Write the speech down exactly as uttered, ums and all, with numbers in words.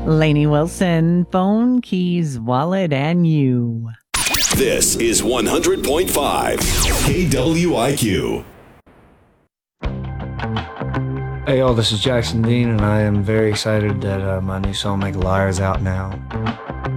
Lainey Wilson, phone, keys, wallet, and you. This is one hundred point five K W I Q. Hey y'all, this is Jackson Dean, and I am very excited that uh, my new song "Make a Liar" is out now.